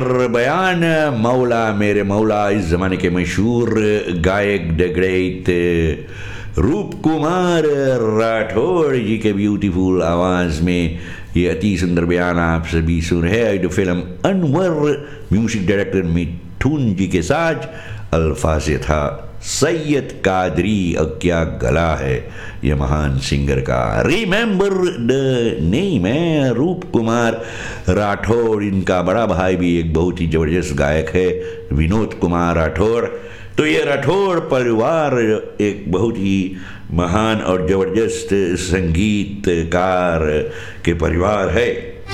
बयान मौला मेरे मौला इस जमाने के मशहूर गायक द ग्रेट रूप कुमार राठौड़ जी के ब्यूटीफुल आवाज़ में ये अति सुंदर बयान आप सभी सुन रहे हैं। Film Anwar music director Mithun जी के साथ अल्फाज था सैयद कादरी। और क्या गला है ये महान सिंगर का। रिमेंबर द नेम है रूप कुमार राठौड़। इनका बड़ा भाई भी एक बहुत ही ज़बरदस्त गायक है विनोद कुमार राठौड़। तो ये राठौड़ परिवार एक बहुत ही महान और ज़बरदस्त संगीतकार के परिवार है।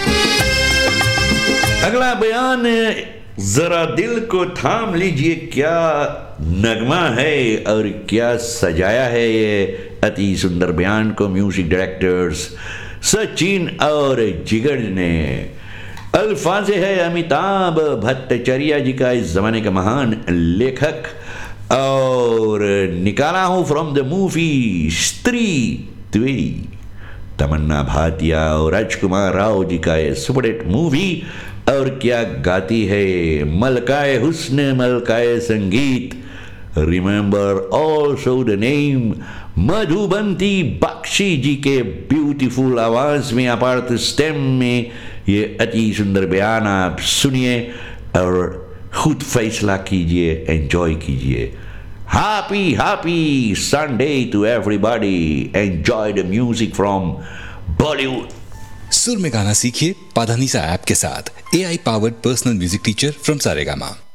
अगला बयान जरा दिल को थाम लीजिए, क्या नगमा है और क्या सजाया है ये अति सुंदर बयान को म्यूजिक डायरेक्टर्स सचिन और जिगर ने। अल्फाज है अमिताभ भट्टाचार्य जी का, इस जमाने का महान लेखक, और निकाला हूं फ्रॉम द मूवी स्त्री द्वी। तमन्ना भाटिया और राजकुमार राव जी का ये सुपरहिट मूवी। और क्या गाती है मलकाए हुस्न मलकाए संगीत। Remember also the name Madhubanti Bakshi जी के ब्यूटीफुल आवाज में अपार्थ स्टेम में ये अति सुंदर बयान आप सुनिए और खुद फैसला कीजिए, एंजॉय कीजिए। Happy Sunday to everybody, enjoy the music from Bollywood. सुर में गाना सीखिए पाधानीसा ऐप के साथ। AI powered personal music teacher from Saregama.